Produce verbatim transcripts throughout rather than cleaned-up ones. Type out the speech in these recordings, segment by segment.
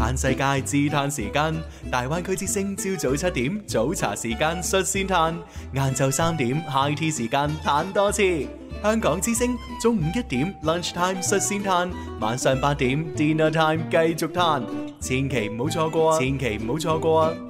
嘆世界自嘆時間，大灣區之聲朝早七點早茶時間率先嘆，晏晝三點 high tea 時間嘆多次。香港之聲中午一點 lunch time 率先嘆，晚上八點 dinner time 繼續嘆，千祈唔好錯過啊！千祈唔好錯過啊！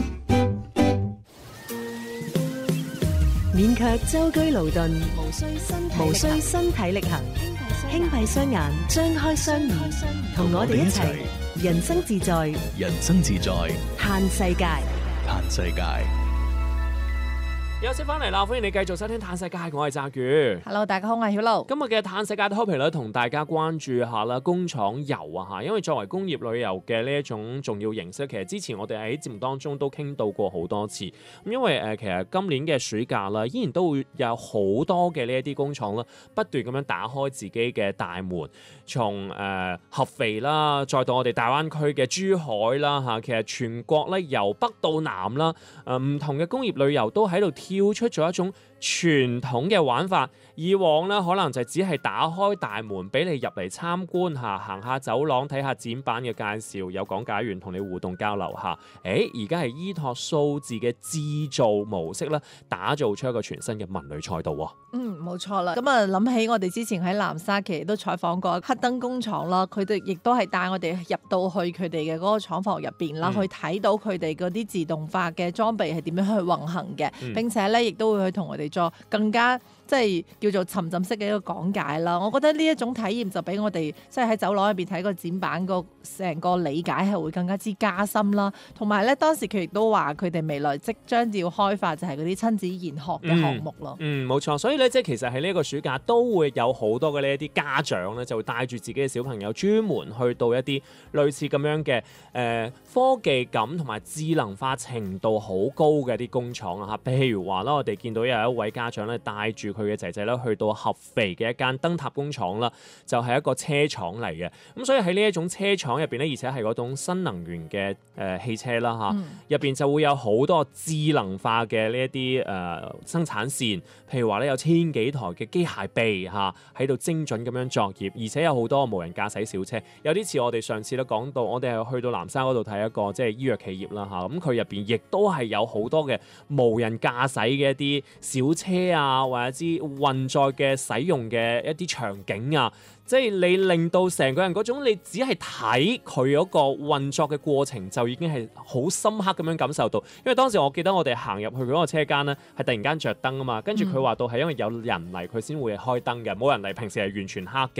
勉強舟車勞頓，無需身體無需身體力行，輕閉雙眼，張開雙耳，同我哋一齊人生自在， 人生自在， 嘆世界， 嘆世界。 有請翻嚟啦！歡迎你繼續收聽《嘆世界》，我係澤宇。 Hello， 大家好，我係曉露。 今日嘅《嘆世界》topic 咧，同大家關注下啦，工廠遊啊嚇。因為作為工業旅遊嘅呢一種重要形式，其實之前我哋喺節目當中都傾到過好多次。咁因為誒，其實今年嘅暑假啦，依然都會有好多嘅呢一啲工廠啦，不斷咁樣打開自己嘅大門，從誒、呃、合肥啦，再到我哋大灣區嘅珠海啦嚇。其實全國咧由北到南啦，誒、呃、唔同嘅工業旅遊都喺度跳出咗一種傳統嘅玩法。以往咧可能就只係打開大門俾你入嚟參觀下，行下走廊睇下展板嘅介紹，有講解員同你互動交流下。誒，而家係依託數字嘅製造模式啦，打造出一個全新嘅文旅賽道喎。 嗯，冇錯啦。咁啊，諗起我哋之前喺南沙其實都採訪過黑燈工廠啦，佢哋亦都係帶我哋入到去佢哋嘅嗰個廠房入邊啦，嗯、去睇到佢哋嗰啲自動化嘅裝備係點樣去運行嘅，嗯、並且咧亦都會去同我哋做更加即係叫做沉浸式嘅一個講解啦。我覺得呢一種體驗就比我哋即係喺走廊入邊睇個展板個成個理解係會更加之加深啦。同埋咧，當時佢亦都話佢哋未來即將要開發就係嗰啲親子研學嘅項目咯。嗯， 冇、嗯、錯。所以咧，即係其實喺呢一個暑假都會有好多嘅呢一啲家長咧，就會帶住自己嘅小朋友專門去到一啲類似咁樣嘅誒、呃、科技感同埋智能化程度好高嘅啲工廠啊嚇。譬如話啦，我哋見到有一位家長咧帶住佢嘅仔仔咧去到合肥嘅一間燈塔工廠啦，就係、是、一個車廠嚟嘅。咁所以喺呢一種車廠入邊咧，而且係嗰種新能源嘅誒、呃、汽車啦嚇，入邊就會有好多智能化嘅呢一啲誒生產線。譬如話咧，有千幾台嘅機械臂嚇喺度精準咁樣作業，而且有好多無人駕駛小車。有啲似我哋上次都講到，我哋係去到南沙嗰度睇一個即係醫藥企業啦嚇，咁佢入邊亦都係有好多嘅無人駕駛嘅一啲小車啊，或者之運載嘅使用嘅一啲場景啊。即係你令到成個人嗰種，你只係睇佢嗰個運作嘅過程，就已經係好深刻咁樣感受到。因為當時我記得我哋行入去嗰個車間咧，係突然間着燈啊嘛，跟住佢話到係因為有人嚟佢先會開燈嘅，冇人嚟平時係完全黑嘅。